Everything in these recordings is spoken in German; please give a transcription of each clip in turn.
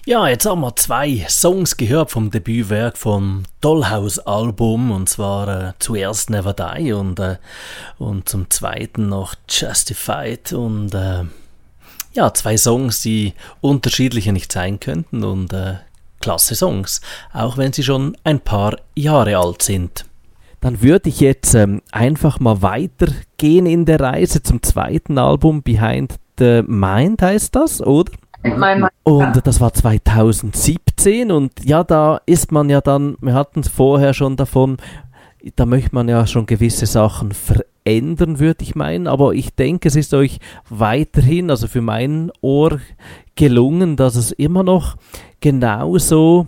Ja, jetzt haben wir zwei Songs gehört vom Debütwerk vom Dollhouse-Album, und zwar zuerst Never Die und zum zweiten noch Justified, und ja, zwei Songs, die unterschiedlicher nicht sein könnten, und klasse Songs, auch wenn sie schon ein paar Jahre alt sind. Dann würde ich jetzt einfach mal weitergehen in der Reise zum zweiten Album, Behind the Mind heißt das, oder? Und das war 2017, und ja, da ist man ja dann, wir hatten es vorher schon davon, da möchte man ja schon gewisse Sachen verändern, würde ich meinen, aber ich denke, es ist euch weiterhin, also für mein Ohr, gelungen, dass es immer noch genauso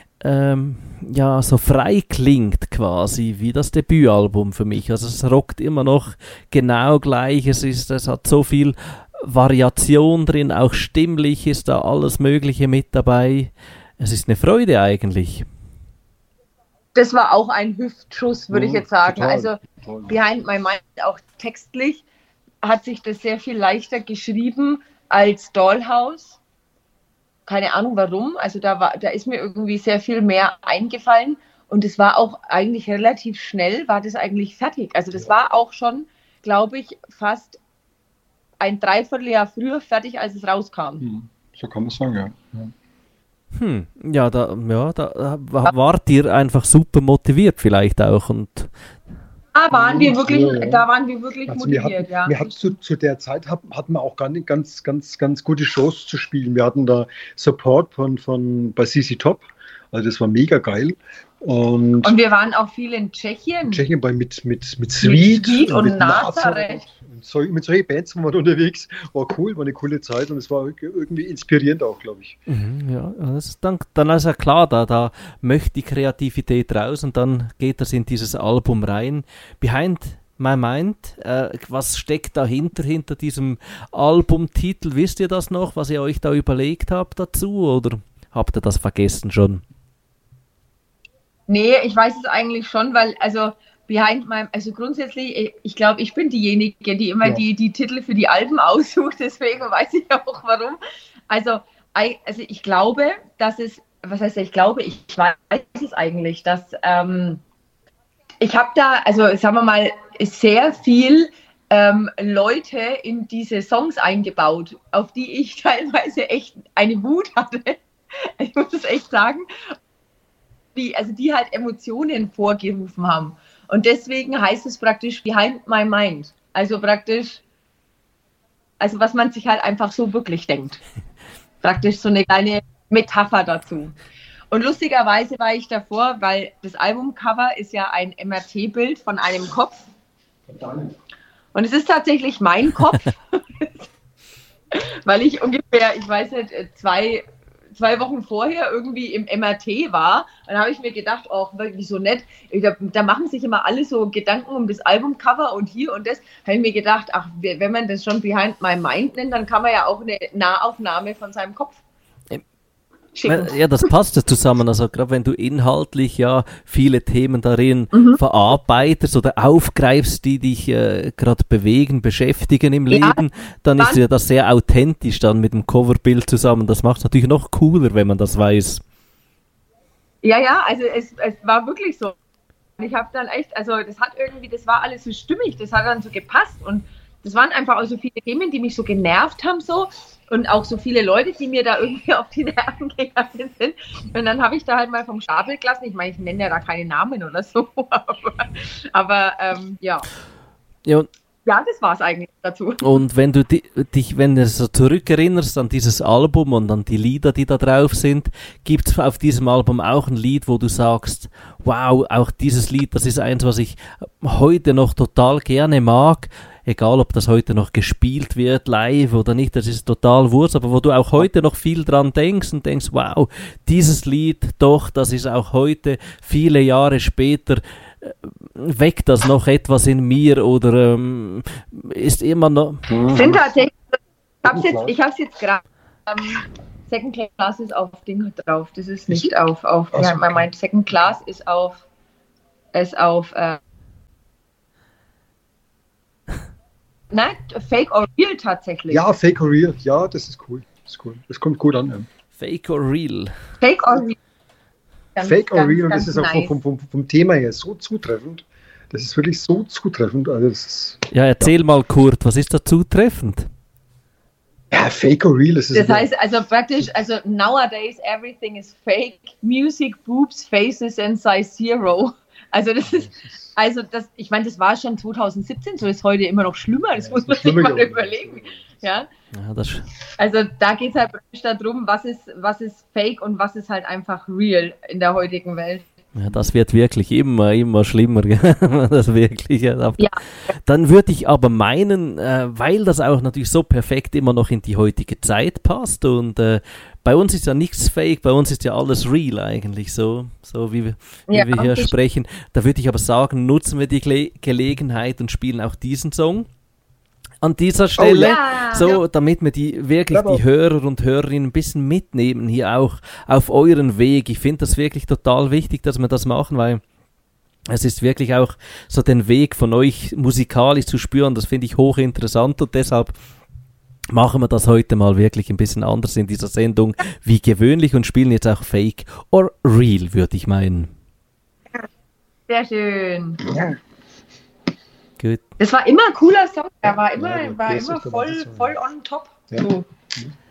ja, so frei klingt quasi wie das Debütalbum für mich. Also es rockt immer noch genau gleich, es hat so viel Variation drin, auch stimmlich ist da alles Mögliche mit dabei. Es ist eine Freude eigentlich. Das war auch ein Hüftschuss, würde ich jetzt sagen. Total, also total. Behind My Mind, auch textlich, hat sich das sehr viel leichter geschrieben als Dollhouse. Keine Ahnung warum. Also da ist mir irgendwie sehr viel mehr eingefallen. Und es war auch eigentlich relativ schnell, war das eigentlich fertig. Also das war auch schon, glaube ich, fast ein Dreivierteljahr früher fertig, als es rauskam. So kann man sagen, ja. Ja, da wart ihr einfach super motiviert vielleicht auch, und Da waren wir wirklich Also motiviert, ja. wir hatten zu der Zeit hatten wir auch ganz gute Shows zu spielen. Wir hatten da Support bei CC Top, also das war mega geil. Und wir waren auch viel in Tschechien. Mit Sweet und mit Nazareth. Mit solchen Bands waren wir unterwegs. War cool, war eine coole Zeit, und es war irgendwie inspirierend auch, glaube ich. Ja, das ist dann ist ja klar, da möchte die Kreativität raus, und dann geht das in dieses Album rein. Behind My Mind, was steckt dahinter, hinter diesem Albumtitel? Wisst ihr das noch, was ihr euch da überlegt habt dazu, oder habt ihr das vergessen schon? Nee, ich weiß es eigentlich schon, weil, also grundsätzlich, ich glaube, ich bin diejenige, die immer die Titel für die Alben aussucht, deswegen weiß ich auch warum. Also ich glaube, dass es, was heißt ich glaube, ich weiß es eigentlich, dass ich habe da, also sagen wir mal, sehr viel Leute in diese Songs eingebaut, auf die ich teilweise echt eine Wut hatte. Ich muss es echt sagen. Die halt Emotionen vorgerufen haben. Und deswegen heißt es praktisch Behind My Mind. Also praktisch, also was man sich halt einfach so wirklich denkt. Praktisch so eine kleine Metapher dazu. Und lustigerweise war ich davor, weil das Albumcover ist ja ein MRT-Bild von einem Kopf. Und es ist tatsächlich mein Kopf. Weil ich ungefähr, ich weiß nicht, zwei Wochen vorher irgendwie im MRT war, dann habe ich mir gedacht, wieso nett, da machen sich immer alle so Gedanken um das Albumcover und hier und das, habe ich mir gedacht, wenn man das schon Behind My Mind nennt, dann kann man ja auch eine Nahaufnahme von seinem Kopf schicken. Ja, das passt ja zusammen, also gerade wenn du inhaltlich ja viele Themen darin verarbeitest oder aufgreifst, die dich gerade bewegen, beschäftigen im Leben, dann ist ja das sehr authentisch dann mit dem Coverbild zusammen. Das macht es natürlich noch cooler, wenn man das weiß. Ja, also es war wirklich so. Ich habe dann echt, also das war alles so stimmig, das hat dann so gepasst, und das waren einfach auch so viele Themen, die mich so genervt haben so, und auch so viele Leute, die mir da irgendwie auf die Nerven gegangen sind. Und dann habe ich da halt mal vom Stapel gelassen. Ich meine, ich nenne ja da keine Namen oder so, aber ja. Ja, das war es eigentlich dazu. Und wenn du wenn du so zurückerinnerst an dieses Album und an die Lieder, die da drauf sind, gibt es auf diesem Album auch ein Lied, wo du sagst, wow, auch dieses Lied, das ist eins, was ich heute noch total gerne mag, egal ob das heute noch gespielt wird, live oder nicht, das ist total Wurst, aber wo du auch heute noch viel dran denkst und denkst, wow, dieses Lied, doch, das ist auch heute, viele Jahre später, weckt das noch etwas in mir, oder ist immer noch... Sind tatsächlich, ich hab's jetzt gerade, Second Class ist auf Ding drauf, das ist nicht auf mein Second Class ist auf nein, Fake or Real tatsächlich. Ja, Fake or Real, ja, das ist cool. Das kommt gut an. Ja. Fake or real? Fake or real. Fake or real, und das ist auch vom Thema her so zutreffend. Das ist wirklich so zutreffend. Also ja, erzähl mal, Kurt, was ist da zutreffend? Ja, Fake or real. Das heißt also praktisch, also nowadays everything is fake. Music, boobs, faces and size zero. Also das ist, ich meine, das war schon 2017, so ist heute immer noch schlimmer. Das muss man sich mal überlegen. Ja. Also da geht es halt darum, was ist fake und was ist halt einfach real in der heutigen Welt. Ja, das wird wirklich immer schlimmer. Das wirklich. Ja. Dann würde ich aber meinen, weil das auch natürlich so perfekt immer noch in die heutige Zeit passt und bei uns ist ja nichts fake, bei uns ist ja alles real eigentlich, so wie wir hier sprechen. Da würde ich aber sagen, nutzen wir die Gelegenheit und spielen auch diesen Song an dieser Stelle, damit wir die Hörer und Hörerinnen ein bisschen mitnehmen, hier auch auf euren Weg. Ich finde das wirklich total wichtig, dass wir das machen, weil es ist wirklich auch so den Weg von euch musikalisch zu spüren, das finde ich hochinteressant und deshalb machen wir das heute mal wirklich ein bisschen anders in dieser Sendung wie gewöhnlich und spielen jetzt auch Fake or Real, würde ich meinen. Sehr schön. Ja. Gut. Das war immer ein cooler Song, der war immer voll on top. Ja. So.